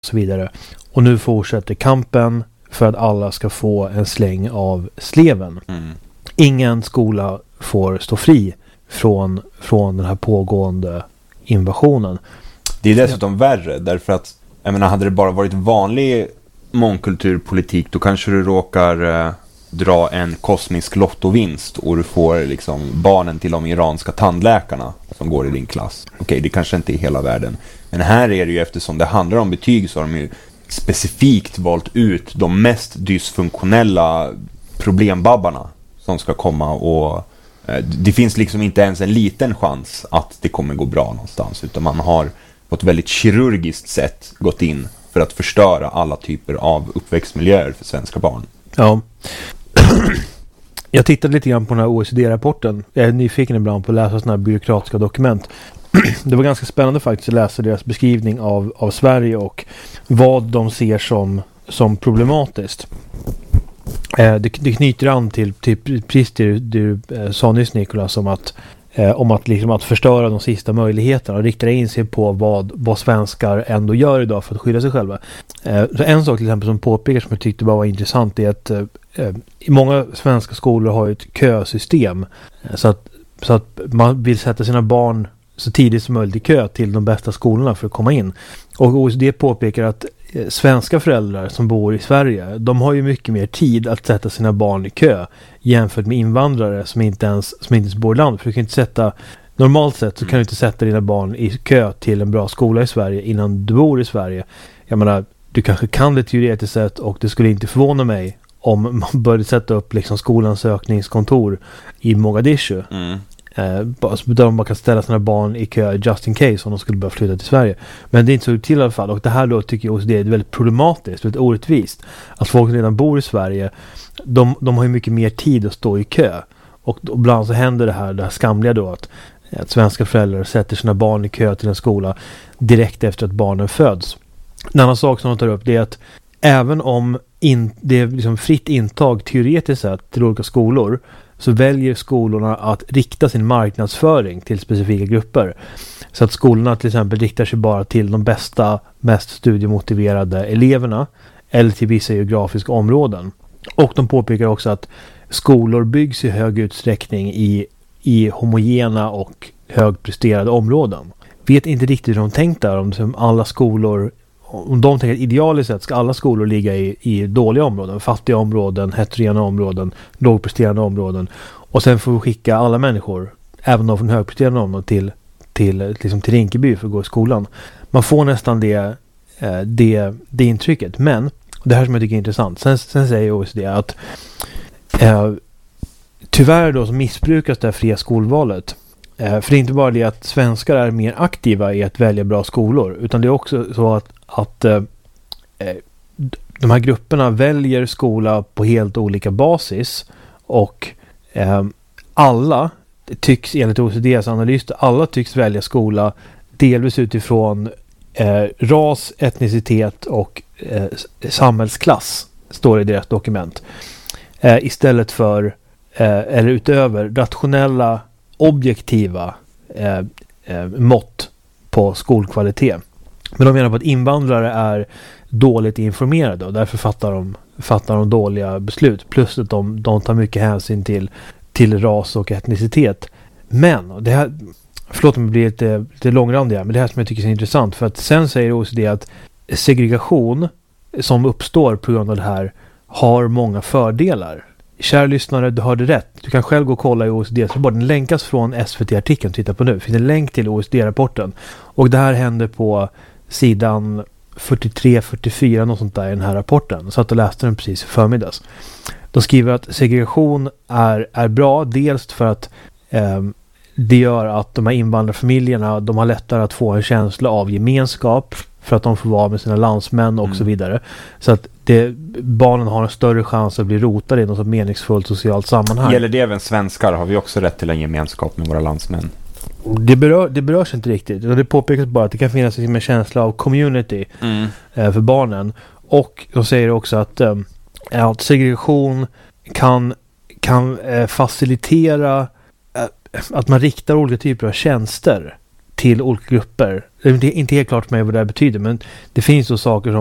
och så vidare. Och nu fortsätter kampen för att alla ska få en släng av sleven. Ingen skola får stå fri från den här pågående invasionen. Det är dessutom värre, därför att jag menar, hade det bara varit vanlig mångkulturpolitik, då kanske du råkar dra en kosmisk lottovinst och du får liksom barnen till de iranska tandläkarna som går i din klass. Okej, det kanske inte är hela världen. Men här är det ju, eftersom det handlar om betyg, så har de ju specifikt valt ut de mest dysfunktionella problembabbarna som ska komma, och det finns liksom inte ens en liten chans att det kommer gå bra någonstans, utan man har på ett väldigt kirurgiskt sätt gått in för att förstöra alla typer av uppväxtmiljöer för svenska barn. Ja. Jag tittade lite grann på den här OECD-rapporten. Jag är nyfiken ibland på att läsa sådana här byråkratiska dokument. Det var ganska spännande faktiskt att läsa deras beskrivning av Sverige och vad de ser som problematiskt. Det knyter an till precis det du sa nyss, Nicolas, om att förstöra de sista möjligheterna och rikta in sig på vad svenskar ändå gör idag för att skydda sig själva. Så en sak till exempel som påpekar, som jag tyckte bara var intressant, är att många svenska skolor har ett kösystem, så att man vill sätta sina barn så tidigt som möjligt i kö till de bästa skolorna för att komma in. Och OECD påpekar att svenska föräldrar som bor i Sverige, de har ju mycket mer tid att sätta sina barn i kö jämfört med invandrare som inte ens bor i landet. För du kan inte normalt sett så kan du inte sätta dina barn i kö till en bra skola i Sverige innan du bor i Sverige. Jag menar, du kanske kan det teoretiskt sett, och det skulle inte förvåna mig om man började sätta upp liksom skolans sökningskontor i Mogadishu. Där man kan ställa sina barn i kö just in case om de skulle börja flytta till Sverige. Men det är inte så till i alla fall. Och det här då tycker jag också det är väldigt problematiskt, väldigt orättvist. Att folk som redan bor i Sverige, de har ju mycket mer tid att stå i kö. Och ibland så händer det här skamliga då att svenska föräldrar sätter sina barn i kö till en skola direkt efter att barnen föds. En annan sak som de tar upp, det är att även om det är liksom fritt intag teoretiskt sett till olika skolor, så väljer skolorna att rikta sin marknadsföring till specifika grupper. Så att skolorna till exempel riktar sig bara till de bästa, mest studiemotiverade eleverna eller till vissa geografiska områden. Och de påpekar också att skolor byggs i hög utsträckning i homogena och högpresterade områden. Vet inte riktigt hur de tänkt där, om alla skolor, om de tänker att idealiskt sett ska alla skolor ligga i dåliga områden, fattiga områden, heterogena områden, lågpresterande områden, och sen får vi skicka alla människor, även de från högpresterande områden, till Rinkeby för att gå i skolan. Man får nästan det intrycket. Men det här som jag tycker är intressant, sen säger OECD att tyvärr då så missbrukas det här fria skolvalet. För det är inte bara det att svenskar är mer aktiva i att välja bra skolor, utan det är också så att de här grupperna väljer skola på helt olika basis, och alla tycks, enligt OECDs analys, alla tycks välja skola delvis utifrån ras, etnicitet och samhällsklass, står det i deras dokument. Istället för eller utöver rationella, objektiva mått på skolkvalitet. Men de menar på att invandrare är dåligt informerade och därför fattar de dåliga beslut. Plus att de tar mycket hänsyn till ras och etnicitet. Men, och det här, förlåt om det blir lite långrandigt, men det här som jag tycker är intressant, för att sen säger OECD att segregation som uppstår på grund av det här har många fördelar. Kära lyssnare, du hörde rätt. Du kan själv gå och kolla i OECDs rapport. Den länkas från SVT-artikeln, titta på nu. Det finns en länk till OECD-rapporten. Och det här händer på sidan 43-44, något sånt där i den här rapporten. Så att jag läste den precis i förmiddags. De skriver att segregation är bra, dels för att det gör att de här invandrarfamiljerna, de har lättare att få en känsla av gemenskap för att de får vara med sina landsmän och så vidare. Så att barnen har en större chans att bli rotade i något meningsfullt socialt sammanhang. Gäller det även svenskar? Har vi också rätt till en gemenskap med våra landsmän? Det berörs inte riktigt. Det påpekas bara att det kan finnas en känsla av community för barnen. Och de säger också att segregation kan facilitera att man riktar olika typer av tjänster till olika grupper. Det är inte helt klart för mig vad det här betyder, men det finns då saker som